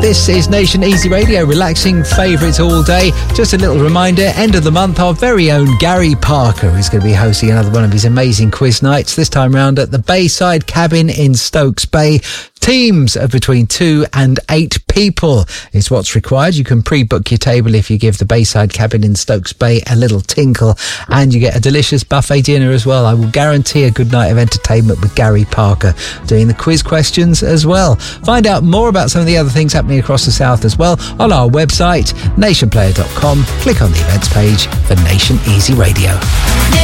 This is Nation Easy Radio, relaxing favourites all day. Just a little reminder, end of the month, our very own Gary Parker is going to be hosting another one of his amazing quiz nights, this time round at the Bayside Cabin in Stokes Bay. Teams of between 2 and 8 people is what's required. You can pre-book your table if you give the Bayside Cabin in Stokes Bay a little tinkle, and you get a delicious buffet dinner as well. I will guarantee a good night of entertainment with Gary Parker doing the quiz questions as well. Find out more about some of the other things happening across the south as well on our website, nationplayer.com. Click on the events page for Nation Easy Radio.